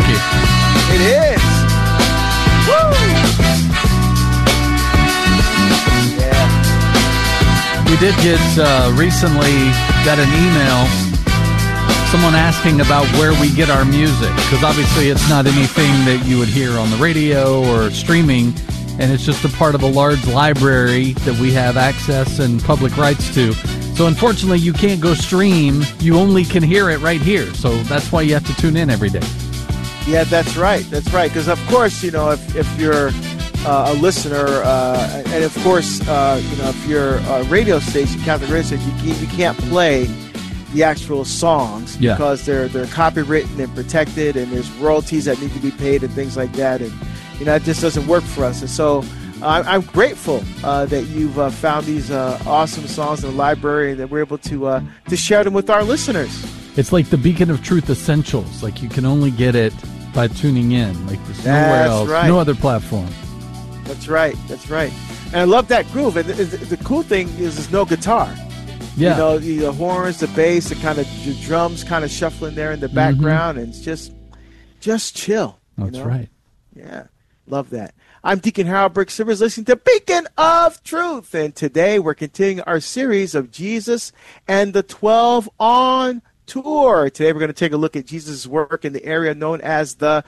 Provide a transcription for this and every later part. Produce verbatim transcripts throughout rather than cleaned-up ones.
funky. It is. Woo! Yeah. We did get uh, recently got an email. Someone asking about where we get our music, because obviously it's not anything that you would hear on the radio or streaming, and it's just a part of a large library that we have access and public rights to. So unfortunately, you can't go stream. You only can hear it right here. So that's why you have to tune in every day. Yeah, that's right. That's right. Because, of course, you know, if, if you're uh, a listener, uh, and, of course, uh, you know, if you're a radio station, Catholic radio station, you, you can't play the actual songs yeah. because they're they're copywritten and protected, and there's royalties that need to be paid and things like that, and you know it just doesn't work for us. And so uh, I'm grateful uh, that you've uh, found these uh, awesome songs in the library, and that we're able to uh, to share them with our listeners. It's like the Beacon of Truth Essentials. Like you can only get it by tuning in. Like there's nowhere That's else, right. no other platform. That's right. That's right. And I love that groove. And the, the cool thing is, there's no guitar. Yeah. You know, the, the horns, the bass, the kind of the drums kind of shuffling there in the background, mm-hmm. and it's just, just chill. That's you know? right. Yeah, love that. I'm Deacon Harold Brick Sivers, listening to Beacon of Truth, and today we're continuing our series of Jesus and the twelve on tour. Today we're going to take a look at Jesus' work in the area known as the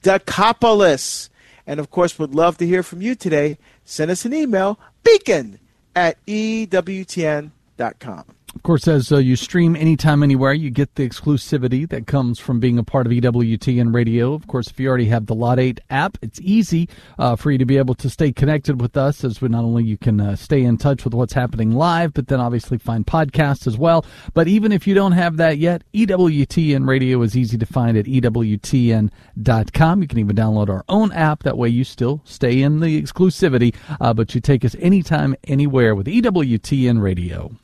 Decapolis, and of course, would love to hear from you today. Send us an email, beacon at E W T N dot com. Of course, as uh, you stream anytime, anywhere, you get the exclusivity that comes from being a part of E W T N Radio. Of course, if you already have the Lot eight app, it's easy uh, for you to be able to stay connected with us, as we not only you can uh, stay in touch with what's happening live, but then obviously find podcasts as well. But even if you don't have that yet, E W T N Radio is easy to find at E W T N dot com. You can even download our own app. That way you still stay in the exclusivity, uh, but you take us anytime, anywhere with E W T N Radio.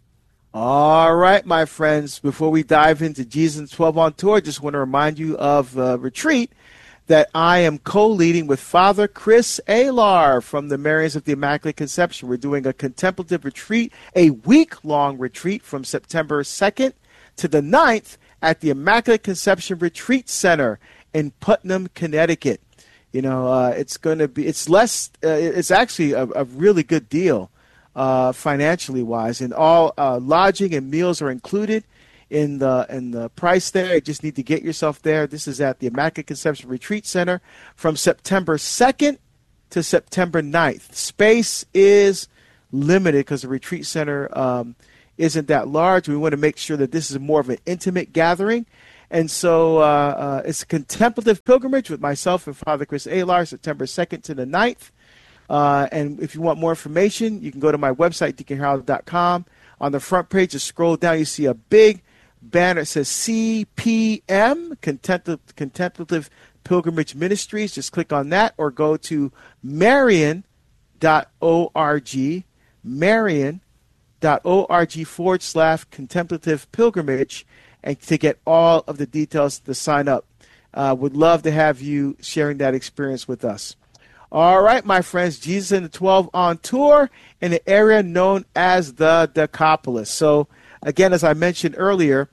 All right, my friends, before we dive into Jesus twelve on Tour, just want to remind you of a retreat that I am co-leading with Father Chris Alar from the Marians of the Immaculate Conception. We're doing a contemplative retreat, a week-long retreat from September second to the ninth at the Immaculate Conception Retreat Center in Putnam, Connecticut. You know, uh, it's going to be, it's less, uh, it's actually a, a really good deal. Uh, financially wise, and all uh, lodging and meals are included in the in the price there. You just need to get yourself there. This is at the Immaculate Conception Retreat Center from September second to September ninth. Space is limited because the retreat center um, isn't that large. We want to make sure that this is more of an intimate gathering. And so uh, uh, it's a contemplative pilgrimage with myself and Father Chris Alar, September second to the ninth. Uh, and if you want more information, you can go to my website, deacon harold dot com. On the front page, just scroll down, you see a big banner that says C P M, Contemplative, Contemplative Pilgrimage Ministries. Just click on that, or go to marian dot org, marian dot org forward slash contemplative pilgrimage, and to get all of the details to sign up. Uh, would love to have you sharing that experience with us. All right, my friends, Jesus and the twelve on tour in an area known as the Decapolis. So, again, as I mentioned earlier,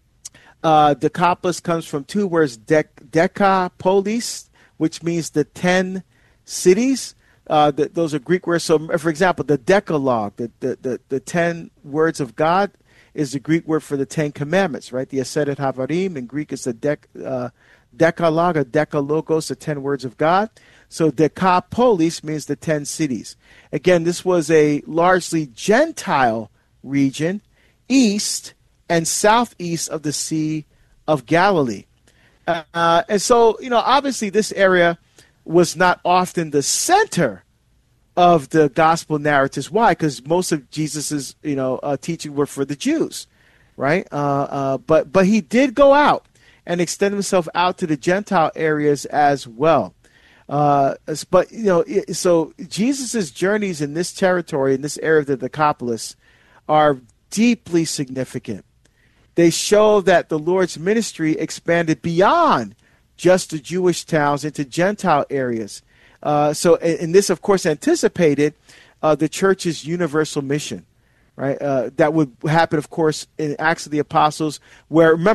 uh, Decapolis comes from two words, dec- decapolis, which means the ten cities. Uh, the, those are Greek words. So, for example, the Decalogue, the, the, the, the ten words of God, is the Greek word for the Ten Commandments, right? The Aseret Havarim in Greek is the dec, uh, Decalogue, or Decalogos, the ten words of God. So Decapolis means the ten cities. Again, this was a largely Gentile region, east and southeast of the Sea of Galilee. Uh, and so, you know, obviously this area was not often the center of the gospel narratives. Why? Because most of Jesus's, you know, uh, teaching were for the Jews, right? Uh, uh, but but he did go out and extend himself out to the Gentile areas as well. Uh, but, you know, so Jesus's journeys in this territory, in this area of the Decapolis, are deeply significant. They show that the Lord's ministry expanded beyond just the Jewish towns into Gentile areas. Uh, so, and this, of course, anticipated uh, the church's universal mission, right? Uh, that would happen, of course, in Acts of the Apostles, where, remember,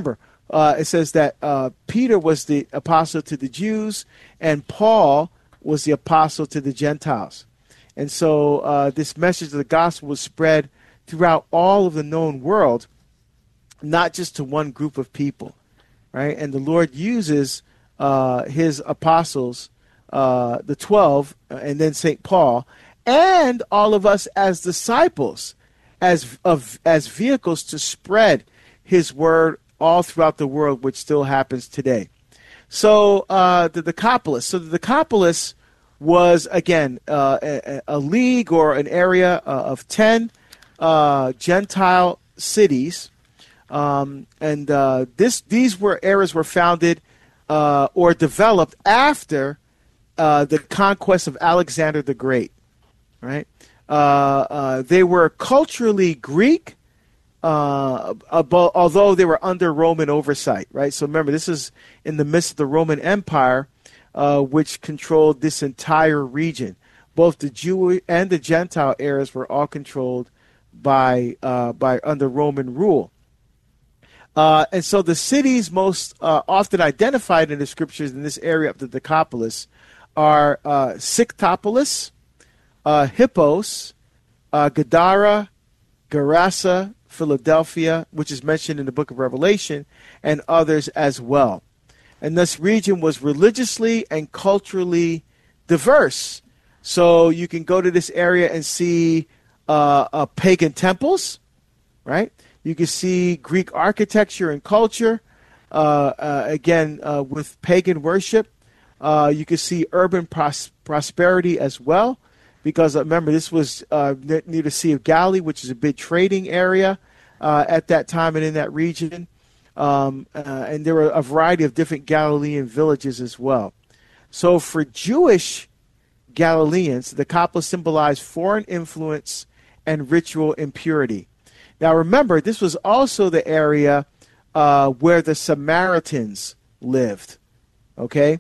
uh, it says that uh, Peter was the apostle to the Jews, and Paul was the apostle to the Gentiles. And so uh, this message of the gospel was spread throughout all of the known world, not just to one group of people, right? And the Lord uses uh, his apostles, uh, the twelve, and then Saint Paul, and all of us as disciples, as of as vehicles to spread his word all throughout the world, which still happens today. So uh, the Decapolis. So the Decapolis was, again, uh, a, a league or an area uh, of ten uh, Gentile cities. Um, and uh, this these were areas were founded uh, or developed after uh, the conquest of Alexander the Great. Right? Uh, uh, they were culturally Greek, uh, about, although they were under Roman oversight. Right? So remember, this is in the midst of the Roman Empire, uh, which controlled this entire region. Both the Jew and the Gentile areas were all controlled by uh, by under Roman rule. Uh, and so the cities most uh, often identified in the scriptures in this area of the Decapolis are uh, Scythopolis, uh, Hippos, uh, Gadara, Gerasa, Philadelphia, which is mentioned in the book of Revelation, and others as well. And this region was religiously and culturally diverse. So you can go to this area and see uh, uh, pagan temples, right? You can see Greek architecture and culture, uh, uh, again, uh, with pagan worship. Uh, you can see urban pros- prosperity as well, because uh, remember, this was uh, near the Sea of Galilee, which is a big trading area uh, at that time and in that region. Um, uh, and there were a variety of different Galilean villages as well. So for Jewish Galileans, the Decapolis symbolized foreign influence and ritual impurity. Now remember, this was also the area uh, where the Samaritans lived. Okay,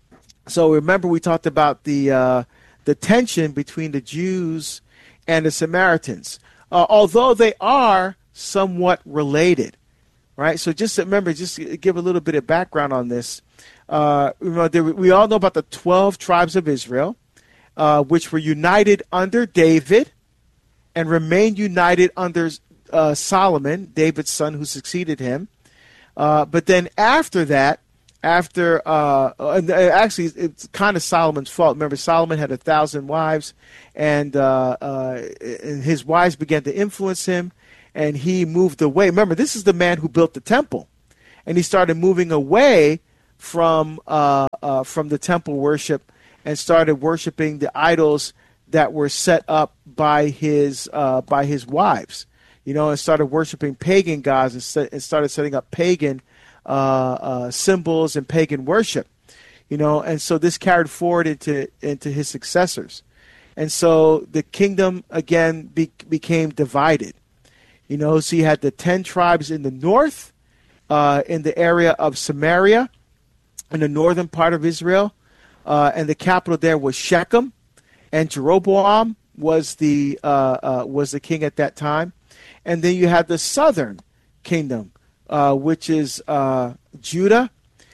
so remember we talked about the uh, the tension between the Jews and the Samaritans, uh, although they are somewhat related, right? So just remember, just to give a little bit of background on this. Uh, we all know about the twelve tribes of Israel, uh, which were united under David and remained united under Uh, Solomon, David's son, who succeeded him. Uh, but then after that, after, uh, and actually, it's kind of Solomon's fault. Remember, Solomon had a thousand wives, and, uh, uh, and his wives began to influence him, and he moved away. Remember, this is the man who built the temple, and he started moving away from uh, uh, from the temple worship and started worshiping the idols that were set up by his uh, by his wives. You know, and started worshiping pagan gods and, set, and started setting up pagan uh, uh, symbols and pagan worship. You know, and so this carried forward into into his successors, and so the kingdom again be, became divided. You know, so you had the ten tribes in the north, uh, in the area of Samaria, in the northern part of Israel, uh, and the capital there was Shechem, and Jeroboam was the uh, uh, was the king at that time. And then you have the southern kingdom, uh, which is uh, Judah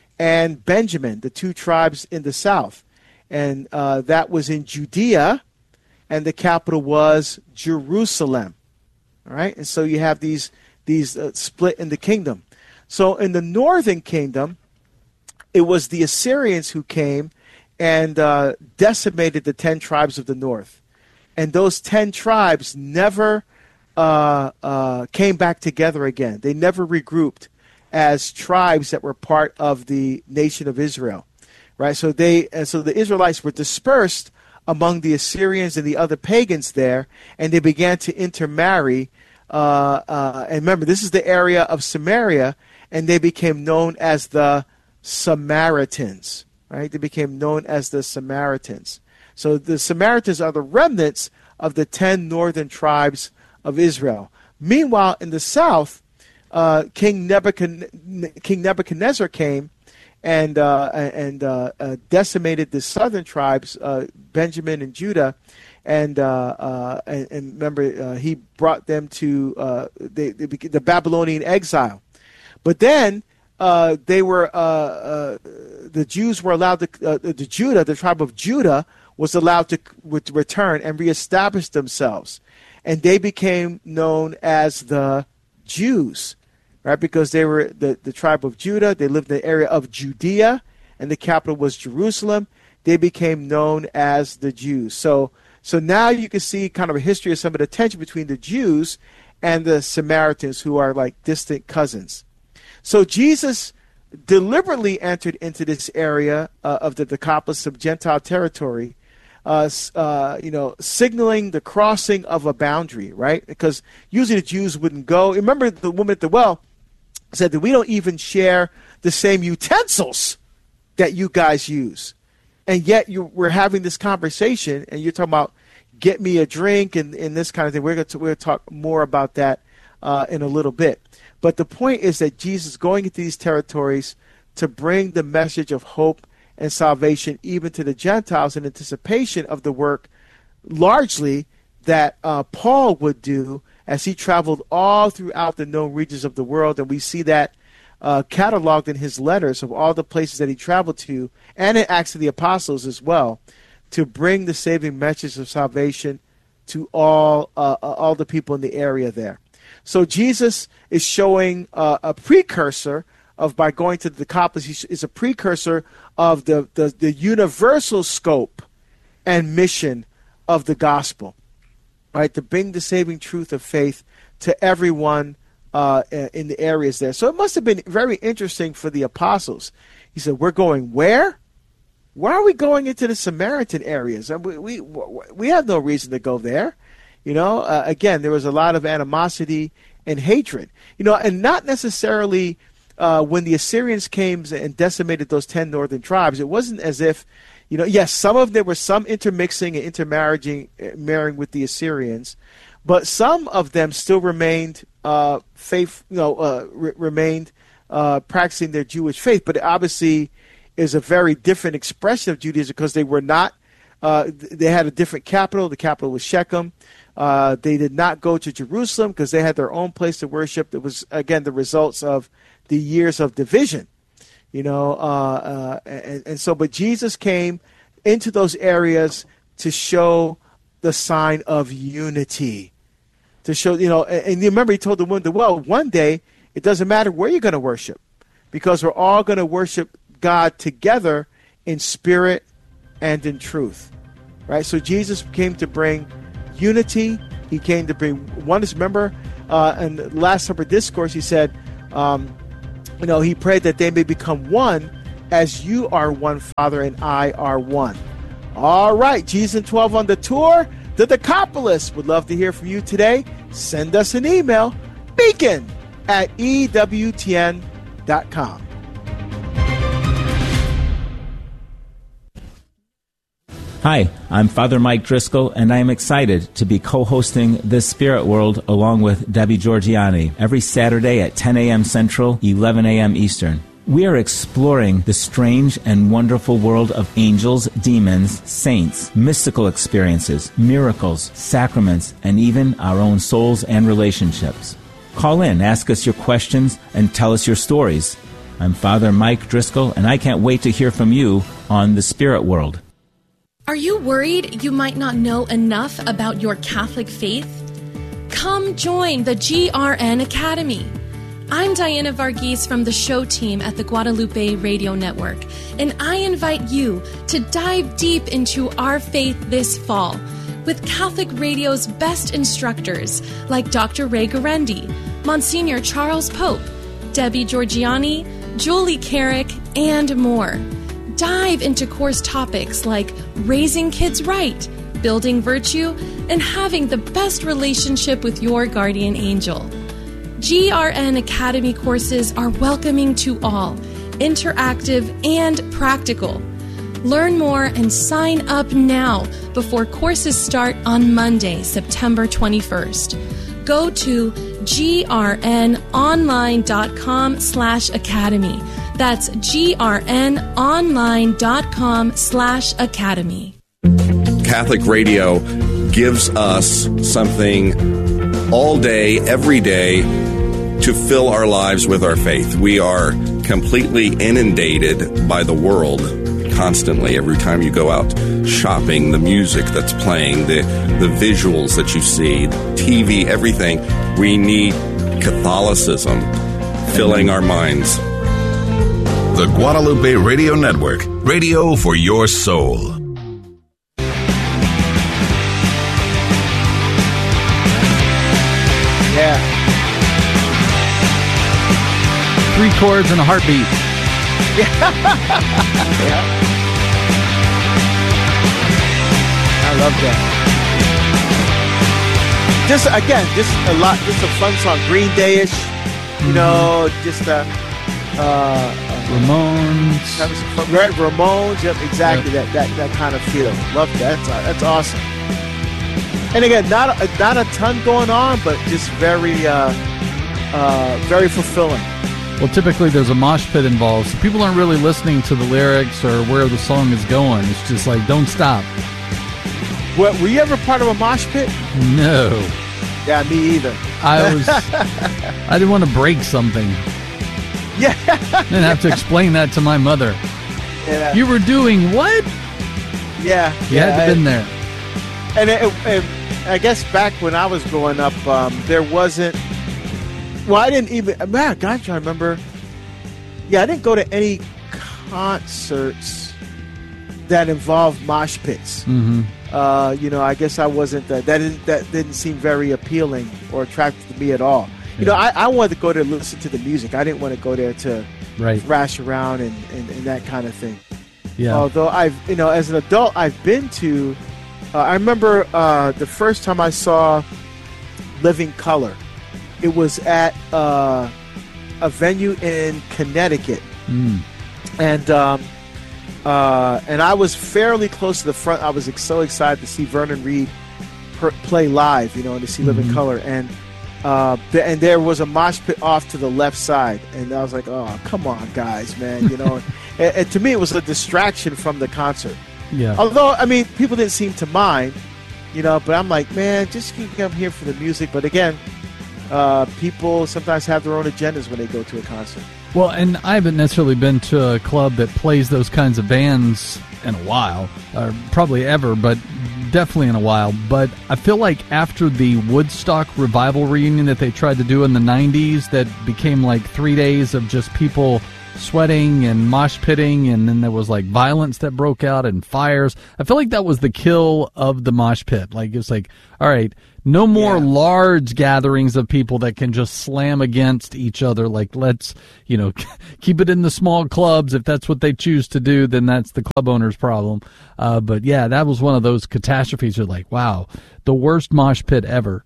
and Benjamin, the two tribes in the south. And uh, that was in Judea, and the capital was Jerusalem. All right? And so you have these, these uh, split in the kingdom. So in the northern kingdom, it was the Assyrians who came and uh, decimated the ten tribes of the north. And those ten tribes never Uh, uh, came back together again. They never regrouped as tribes that were part of the nation of Israel, right? So they and so the Israelites were dispersed among the Assyrians and the other pagans there, and they began to intermarry. Uh, uh, and remember, this is the area of Samaria, and they became known as the Samaritans, right? They became known as the Samaritans. So the Samaritans are the remnants of the ten northern tribes of Israel. Meanwhile, in the south, uh, King, Nebuchadnezzar, King Nebuchadnezzar came and uh, and uh, uh, decimated the southern tribes, uh, Benjamin and Judah, and uh, uh, and, and remember uh, he brought them to uh, they, they, the Babylonian exile. But then uh, they were uh, uh, the Jews were allowed to uh, the Judah, the tribe of Judah, was allowed to return and reestablish themselves, and they became known as the Jews, right? Because they were the, the tribe of Judah. They lived in the area of Judea, and the capital was Jerusalem. They became known as the Jews. So, so now you can see kind of a history of some of the tension between the Jews and the Samaritans, who are like distant cousins. So Jesus deliberately entered into this area uh, of the Decapolis of Gentile territory, uh, uh, you know, signaling the crossing of a boundary, right? Because usually the Jews wouldn't go. Remember, the woman at the well said that we don't even share the same utensils that you guys use. And yet you, we're having this conversation, and you're talking about get me a drink and, and this kind of thing. We're going to we're going to talk more about that uh, in a little bit. But the point is that Jesus is going into these territories to bring the message of hope and salvation even to the Gentiles in anticipation of the work largely that uh, Paul would do as he traveled all throughout the known regions of the world. And we see that uh, cataloged in his letters of all the places that he traveled to, and in Acts of the Apostles as well, to bring the saving message of salvation to all uh, all the people in the area there. So Jesus is showing uh, a precursor of, by going to the Decapolis, he is a precursor of the, the, the universal scope and mission of the gospel, right? To bring the saving truth of faith to everyone uh, in the areas there. So it must have been very interesting for the apostles. He said, we're going where? Why are we going into the Samaritan areas? We, we, we have no reason to go there. You know, uh, again, there was a lot of animosity and hatred, you know, and not necessarily uh, when the Assyrians came and decimated those ten northern tribes. It wasn't as if, you know, yes, some of there was some intermixing and intermarrying marrying with the Assyrians, but some of them still remained uh, faith, you know, uh, re- remained uh, practicing their Jewish faith. But it obviously is a very different expression of Judaism because they were not. Uh, they had a different capital. The capital was Shechem. Uh, they did not go to Jerusalem because they had their own place to worship. It was, again, the results of the years of division, you know. Uh, uh, and, and so, but Jesus came into those areas to show the sign of unity, to show, you know, and, and you remember he told the woman, well, one day it doesn't matter where you're going to worship because we're all going to worship God together in spirit and in truth, right? So Jesus came to bring unity. He came to bring oneness. Remember, uh, in the Last Supper discourse, he said, um, you know, he prayed that they may become one as you are one, Father, and I are one. All right, Jesus and twelve on the tour, the Decapolis. Would love to hear from you today. Send us an email, beacon at E W T N dot com. Hi, I'm Father Mike Driscoll, and I am excited to be co-hosting The Spirit World along with Debbie Georgianni every Saturday at ten a.m. Central, eleven a.m. Eastern. We are exploring the strange and wonderful world of angels, demons, saints, mystical experiences, miracles, sacraments, and even our own souls and relationships. Call in, ask us your questions, and tell us your stories. I'm Father Mike Driscoll, and I can't wait to hear from you on The Spirit World. Are you worried you might not know enough about your Catholic faith? Come join the G R N Academy. I'm Diana Varghese from the show team at the Guadalupe Radio Network, and I invite you to dive deep into our faith this fall with Catholic Radio's best instructors like Doctor Ray Guarendi, Monsignor Charles Pope, Debbie Georgianni, Julie Carrick, and more. Dive into course topics like raising kids right, building virtue, and having the best relationship with your guardian angel. G R N Academy courses are welcoming to all, interactive and practical. Learn more and sign up now before courses start on Monday, September twenty-first. Go to grnonline.com slash academy. That's grnonline.com slash academy. Catholic Radio gives us something all day, every day, to fill our lives with our faith. We are completely inundated by the world constantly. Every time you go out shopping, the music that's playing, the, the visuals that you see, T V, everything. We need Catholicism filling our minds. The Guadalupe Radio Network, radio for your soul. Yeah. Three chords and a heartbeat. Yeah. I love that. Just again, just a lot, just a fun song, Green Day-ish, you mm-hmm. know, just uh, uh, Ramones. That was fun. Right, Ramones. Yep, exactly. Yep. That that that kind of feel. Love that. That's, uh, that's awesome. And again, not a, not a ton going on, but just very uh, uh, very fulfilling. Well, typically there's a mosh pit involved, so people aren't really listening to the lyrics or where the song is going. It's just like, don't stop. What, were you ever part of a mosh pit? No. Yeah, me either. I was. I didn't want to break something. Yeah. I didn't have to explain that to my mother. Yeah. You were doing what? Yeah. You yeah, had to have been there. And it, it, I guess back when I was growing up, um, there wasn't. Well, I didn't even. Man, God, I'm trying to remember. Yeah, I didn't go to any concerts that involved mosh pits. Mm-hmm. Uh, you know, I guess I wasn't. Uh, that didn't that didn't seem very appealing or attractive to me at all. You know, I, I wanted to go there to listen to the music. I didn't want to go there to right. thrash around and, and, and that kind of thing. Yeah. Although I've, you know, as an adult, I've been to. Uh, I remember uh, the first time I saw Living Colour. It was at uh, a venue in Connecticut, mm. and um, uh, and I was fairly close to the front. I was ex- so excited to see Vernon Reid per- play live, you know, and to see mm-hmm. Living Colour, and uh, th- and there was a mosh pit off to the left side, and I was like, oh, come on, guys, man, you know. and, and to me, it was a distraction from the concert. Yeah. Although, I mean, people didn't seem to mind, you know, but I'm like, man, just keep come here for the music. But again. Uh, people sometimes have their own agendas when they go to a concert. Well, and I haven't necessarily been to a club that plays those kinds of bands in a while, or probably ever, but definitely in a while. But I feel like after the Woodstock revival reunion that they tried to do in the nineties, that became like three days of just people sweating and mosh pitting, and then there was like violence that broke out and fires. I feel like that was the kill of the mosh pit. Like, it's like, all right, no more yeah. large gatherings of people that can just slam against each other. Like, let's, you know, keep it in the small clubs. If that's what they choose to do, then that's the club owner's problem. Uh, but yeah, that was one of those catastrophes. You're like, wow, the worst mosh pit ever.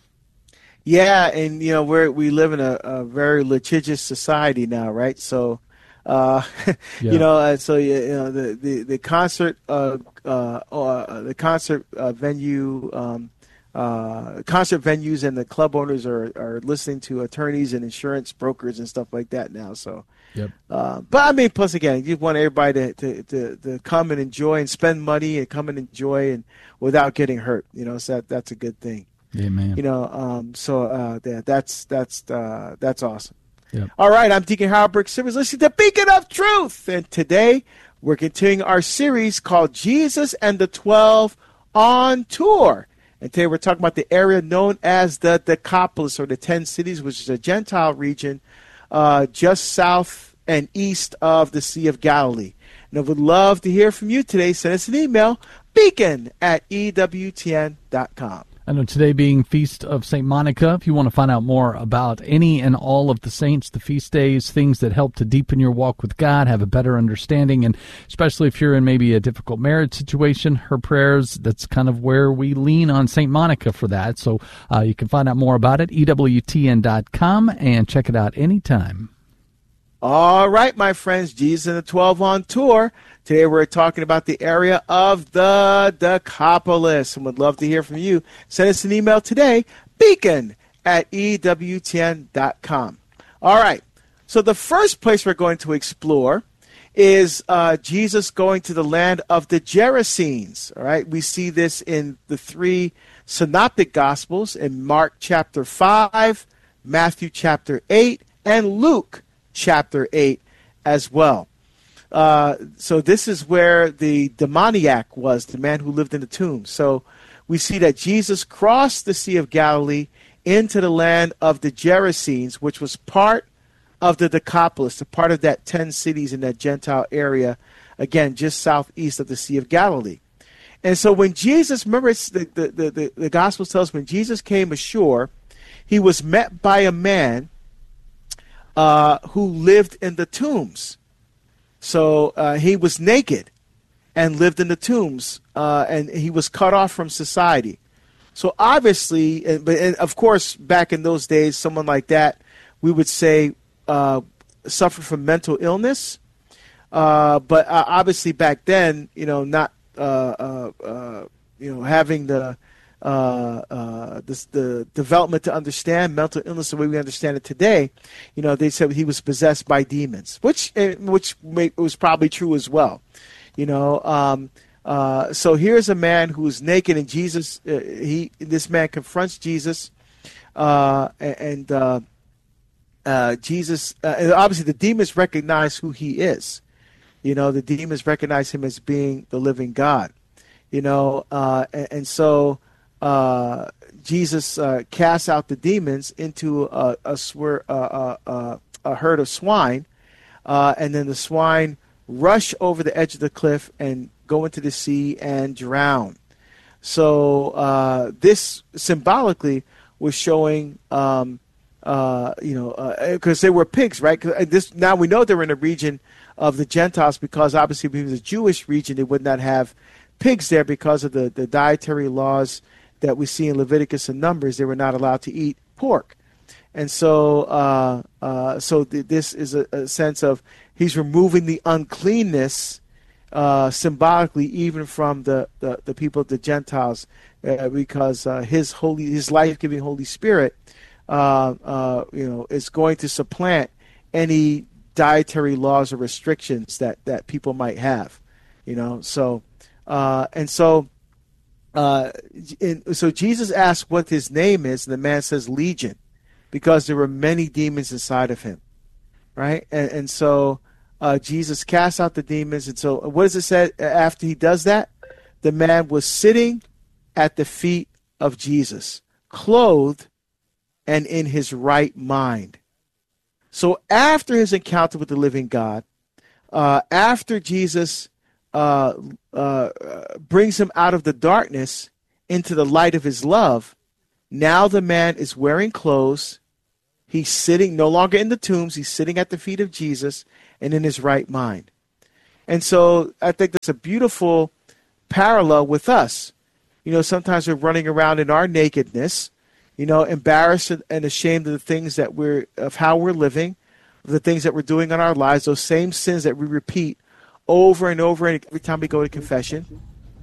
Yeah, and you know, we're we live in a, a very litigious society now, right? So, uh, yeah. you know, uh, so you know the the the concert, uh, uh, uh the concert uh, venue, um, uh, concert venues, and the club owners are are listening to attorneys and insurance brokers and stuff like that now. So, yep. Uh, but I mean, plus again, you want everybody to, to to to come and enjoy and spend money and come and enjoy and without getting hurt. You know, so that that's a good thing. Yeah, man. You know, um, so uh, yeah, that's that's uh, that's awesome. Yep. All right, I'm Deacon Harold Brick Simmons, listening to Beacon of Truth, and today we're continuing our series called Jesus and the Twelve on Tour. And today we're talking about the area known as the Decapolis, or the Ten Cities, which is a Gentile region uh, just south and east of the Sea of Galilee. And I would love to hear from you today. Send us an email, beacon at E W T N dot com. I know today being Feast of Saint Monica, if you want to find out more about any and all of the saints, the feast days, things that help to deepen your walk with God, have a better understanding, and especially if you're in maybe a difficult marriage situation, her prayers, that's kind of where we lean on Saint Monica for that. So uh, you can find out more about it, E W T N dot com, and check it out anytime. All right, my friends, Jesus and the Twelve on Tour. Today we're talking about the area of the Decapolis, and would love to hear from you. Send us an email today, beacon at E W T N dot com. All right, so the first place we're going to explore is uh, Jesus going to the land of the Gerasenes. All right, we see this in the three synoptic Gospels, in Mark chapter five, Matthew chapter eight, and Luke chapter eight as well. Uh, so this is where the demoniac was, the man who lived in the tomb. So we see that Jesus crossed the Sea of Galilee into the land of the Gerasenes, which was part of the Decapolis, a part of that ten cities in that Gentile area, again, just southeast of the Sea of Galilee. And so when Jesus, remember it's the, the, the, the, the Gospel tells us when Jesus came ashore, he was met by a man uh, who lived in the tombs. So uh, he was naked and lived in the tombs, uh, and he was cut off from society. So obviously, and, but and of course, back in those days, someone like that, we would say, uh, suffered from mental illness. Uh, but uh, obviously, back then, you know, not uh, uh, uh, you know having the uh, uh, this, the development to understand mental illness the way we understand it today, you know, they said he was possessed by demons, which which may, was probably true as well. You know, um, uh, so here's a man who is naked, and Jesus, uh, he this man confronts Jesus, uh, and uh, uh, Jesus, uh, and obviously the demons recognize who he is. You know, the demons recognize him as being the living God. You know, uh, and, and so uh, Jesus uh, casts out the demons into a a, swer, uh, uh, a herd of swine, uh, and then the swine rush over the edge of the cliff and go into the sea and drown. So uh, this symbolically was showing, um, uh, you know, because uh, they were pigs, right? 'Cause this now we know they're in a region of the Gentiles because obviously if it was a Jewish region, they would not have pigs there because of the, the dietary laws that we see in Leviticus and Numbers. They were not allowed to eat pork. And so uh, uh, so th- this is a, a sense of he's removing the uncleanness uh, symbolically even from the, the, the people of the Gentiles uh, because uh, his holy his life-giving Holy Spirit uh, uh, you know is going to supplant any dietary laws or restrictions that, that people might have. You know, so uh, and so uh, in, so Jesus asked what his name is, and the man says Legion, because there were many demons inside of him, right? And, and so uh, Jesus casts out the demons. And so what does it say after he does that? The man was sitting at the feet of Jesus, clothed and in his right mind. So after his encounter with the living God, uh, after Jesus uh, uh, brings him out of the darkness into the light of his love, now the man is wearing clothes. He's sitting no longer in the tombs. He's sitting at the feet of Jesus and in his right mind. And so I think that's a beautiful parallel with us. You know, sometimes we're running around in our nakedness, you know, embarrassed and ashamed of the things that we're, of how we're living, the things that we're doing in our lives, those same sins that we repeat over and over and every time we go to confession.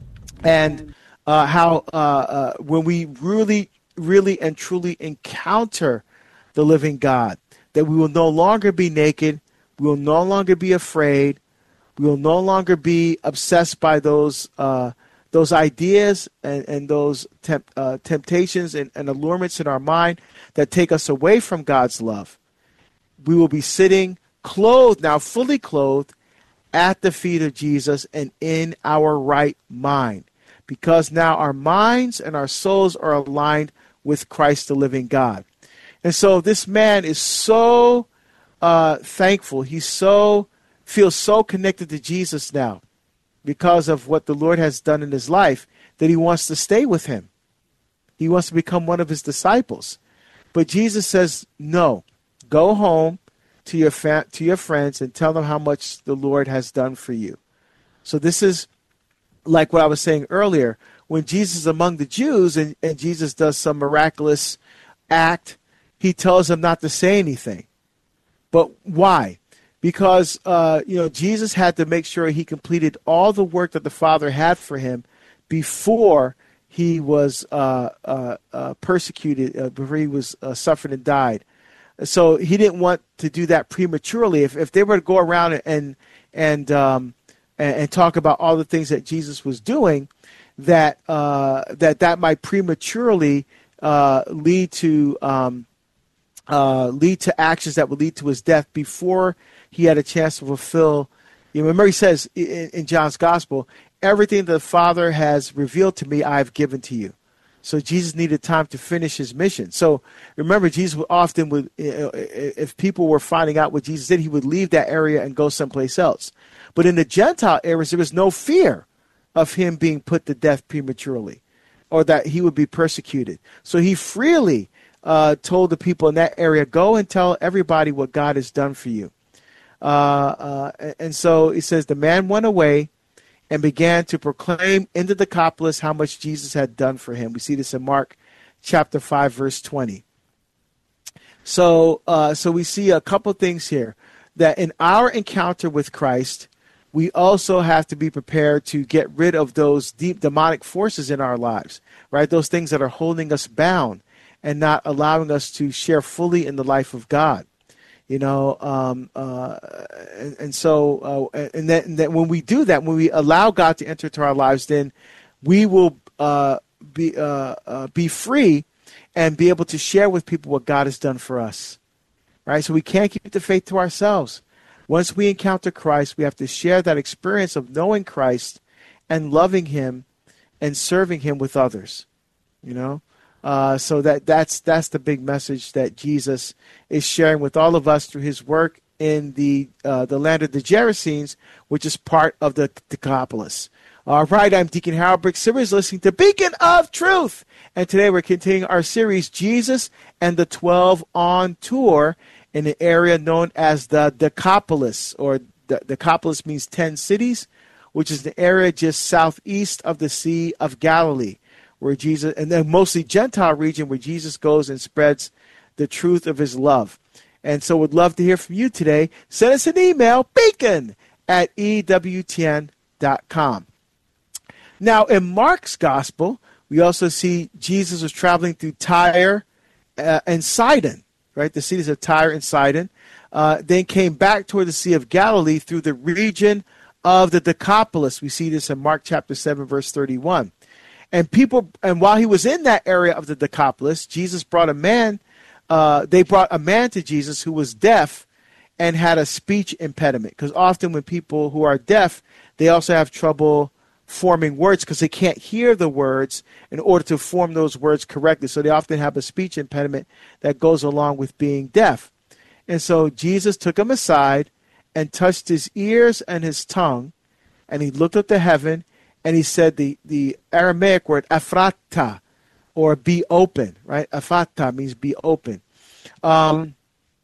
And uh, how uh, uh, when we really, really and truly encounter the living God, that we will no longer be naked, we will no longer be afraid, we will no longer be obsessed by those uh, those ideas and, and those temp, uh, temptations and, and allurements in our mind that take us away from God's love. We will be sitting clothed, now fully clothed, at the feet of Jesus and in our right mind, because now our minds and our souls are aligned with Christ, the living God. And so this man is so uh, thankful. He so feels so connected to Jesus now because of what the Lord has done in his life that he wants to stay with him. He wants to become one of his disciples. But Jesus says, no, go home to your fa- to your friends and tell them how much the Lord has done for you. So this is like what I was saying earlier. When Jesus is among the Jews and, and Jesus does some miraculous act, he tells them not to say anything. But why? Because uh, you know, Jesus had to make sure he completed all the work that the Father had for him before he was uh, uh, uh, persecuted, uh, before he was uh, suffered and died. So he didn't want to do that prematurely. If if they were to go around and and um, and, and talk about all the things that Jesus was doing, that uh, that that might prematurely uh, lead to um, uh, lead to actions that would lead to his death before he had a chance to fulfill. You remember he says in, in John's gospel, everything the Father has revealed to me, I have given to you. So Jesus needed time to finish his mission. So remember, Jesus would often would, if people were finding out what Jesus did, he would leave that area and go someplace else. But in the Gentile areas, there was no fear of him being put to death prematurely, or that he would be persecuted. So he freely uh, told the people in that area, go and tell everybody what God has done for you. Uh, uh, and so he says, the man went away and began to proclaim in the Decapolis how much Jesus had done for him. We see this in Mark chapter five, verse twenty. So, uh, so we see a couple things here, that in our encounter with Christ, we also have to be prepared to get rid of those deep demonic forces in our lives, right? Those things that are holding us bound and not allowing us to share fully in the life of God. You know, um, uh, and, and so, uh, and, that, and that when we do that, when we allow God to enter into our lives, then we will uh, be uh, uh, be free and be able to share with people what God has done for us, right? So we can't keep the faith to ourselves. Once we encounter Christ, we have to share that experience of knowing Christ and loving him and serving him with others, you know? Uh, so that that's that's the big message that Jesus is sharing with all of us through his work in the uh, the land of the Gerasenes, which is part of the Decapolis. All right, I'm Deacon Harold Brick Sivers, listening to Beacon of Truth, and today we're continuing our series, Jesus and the Twelve on Tour, in an area known as the Decapolis, or the Decapolis means ten cities, which is the area just southeast of the Sea of Galilee, where Jesus, and then mostly Gentile region, where Jesus goes and spreads the truth of his love. And so would love to hear from you today. Send us an email, beacon at E W T N dot com. Now, in Mark's gospel, we also see Jesus was traveling through Tyre uh, and Sidon, right? The cities of Tyre and Sidon. Uh, then came back toward the Sea of Galilee through the region of the Decapolis. We see this in Mark chapter seven, verse thirty-one. And people, and while he was in that area of the Decapolis, Jesus brought a man, uh, they brought a man to Jesus who was deaf and had a speech impediment. Because often when people who are deaf, they also have trouble forming words because they can't hear the words in order to form those words correctly. So they often have a speech impediment that goes along with being deaf. And so Jesus took him aside and touched his ears and his tongue, and he looked up to heaven, and he said the, the Aramaic word, aphrata, or be open, right? Aphrata means be open. Um,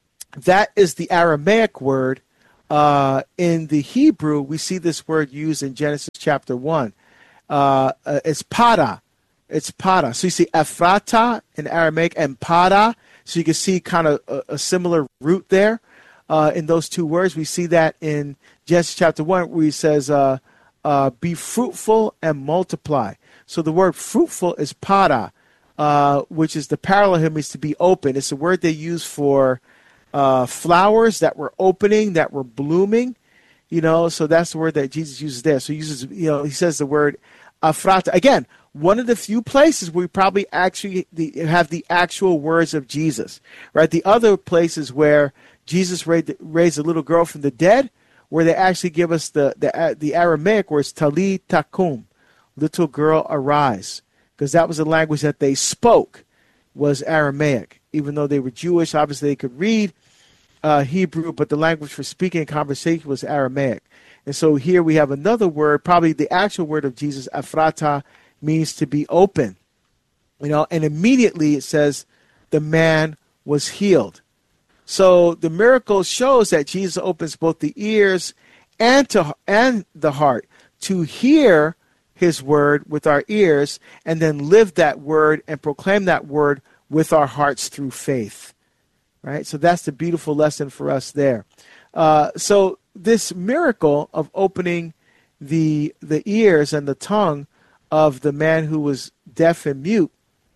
that is the Aramaic word. Uh, in the Hebrew, we see this word used in Genesis chapter one. Uh, uh, it's pada. It's pada. So you see aphrata in Aramaic and pada. So you can see kind of a, a similar root there uh, in those two words. We see that in Genesis chapter one, where he says, uh, Uh, be fruitful and multiply. So the word fruitful is pada, uh, which is the parallel here means to be open. It's a word they use for uh, flowers that were opening, that were blooming. You know, so that's the word that Jesus uses there. So he uses, you know, he says the word aphrata. Again, one of the few places where we probably actually the, have the actual words of Jesus, right? The other places where Jesus raised, raised a little girl from the dead, where they actually give us the the, the Aramaic words, Tali Takum, little girl arise, because that was the language that they spoke, was Aramaic. Even though they were Jewish, obviously they could read uh, Hebrew, but the language for speaking and conversation was Aramaic. And so here we have another word, probably the actual word of Jesus, aphrata, means to be open. You know, and immediately it says the man was healed. So the miracle shows that Jesus opens both the ears and to and the heart to hear his word with our ears, and then live that word and proclaim that word with our hearts through faith. Right? So that's the beautiful lesson for us there. Uh, so this miracle of opening the the ears and the tongue of the man who was deaf and mute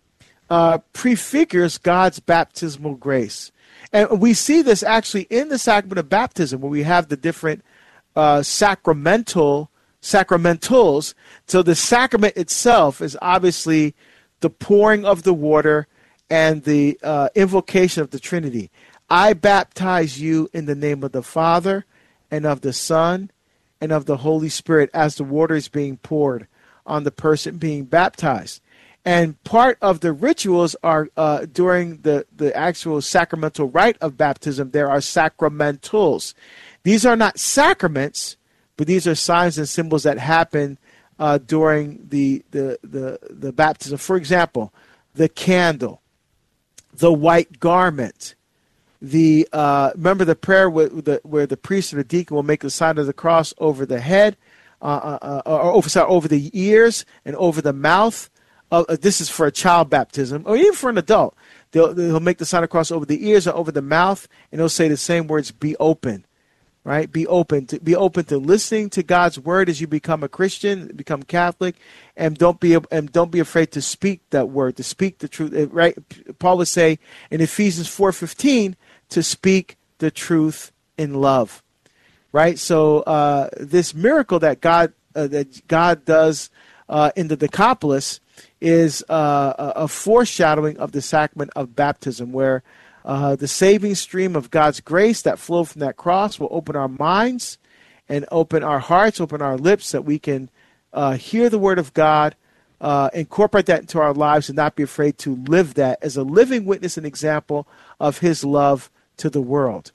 uh, prefigures God's baptismal grace. And we see this actually in the sacrament of baptism, where we have the different uh, sacramental sacramentals. So the sacrament itself is obviously the pouring of the water and the uh, invocation of the Trinity. I baptize you in the name of the Father and of the Son and of the Holy Spirit as the water is being poured on the person being baptized. And part of the rituals are uh, during the, the actual sacramental rite of baptism, there are sacramentals. These are not sacraments, but these are signs and symbols that happen uh, during the, the, the, the baptism. For example, the candle, the white garment, the uh, remember the prayer where the, where the priest or the deacon will make the sign of the cross over the head, uh, uh, or over, sorry, over the ears and over the mouth. Uh, this is for a child baptism, or even for an adult. They'll, they'll make the sign of the cross over the ears or over the mouth, and they'll say the same words, be open, right? Be open. To, be open to listening to God's word as you become a Christian, become Catholic, and don't be and don't be afraid to speak that word, to speak the truth, right? Paul would say in Ephesians four fifteen to speak the truth in love, right? So uh, this miracle that God, uh, that God does uh, in the Decapolis is uh, a foreshadowing of the sacrament of baptism, where uh, the saving stream of God's grace that flow from that cross will open our minds and open our hearts, open our lips, that we can uh, hear the word of God, uh, incorporate that into our lives, and not be afraid to live that as a living witness and example of his love to the world.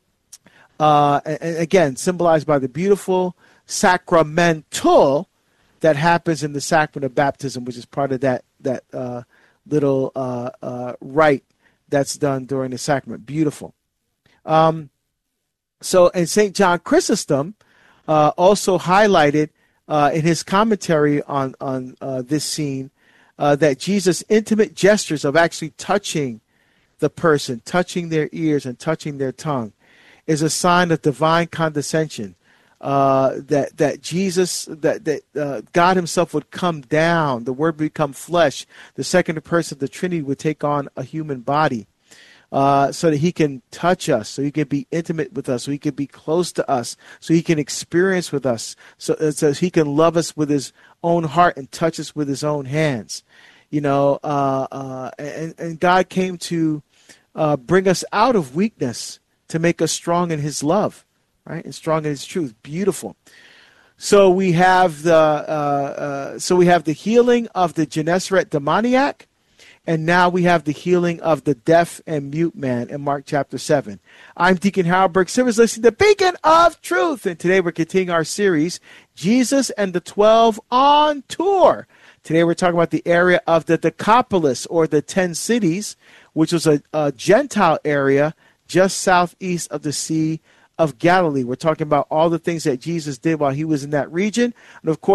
Uh, and, and again, symbolized by the beautiful sacramental that happens in the sacrament of baptism, which is part of that that uh, little uh, uh, rite that's done during the sacrament. Beautiful. Um, so, and Saint John Chrysostom uh, also highlighted uh, in his commentary on on uh, this scene uh, that Jesus' intimate gestures of actually touching the person, touching their ears and touching their tongue, is a sign of divine condescension. Uh, that that Jesus, that that uh, God Himself would come down, the Word would become flesh, the second person of the Trinity would take on a human body, uh, so that He can touch us, so He can be intimate with us, so He can be close to us, so He can experience with us, so, so He can love us with His own heart and touch us with His own hands, you know. Uh, uh, and and God came to uh, bring us out of weakness to make us strong in His love. Right, and strong in His truth. Beautiful. So we have the uh, uh, so we have the healing of the Gennesaret demoniac, and now we have the healing of the deaf and mute man in Mark chapter seven. I'm Deacon Harold Burke Sivers, listening to Beacon of Truth, and today we're continuing our series, Jesus and the Twelve on Tour. Today we're talking about the area of the Decapolis, or the Ten Cities, which was a, a Gentile area just southeast of the Sea of Galilee. We're talking about all the things that Jesus did while He was in that region. And of course,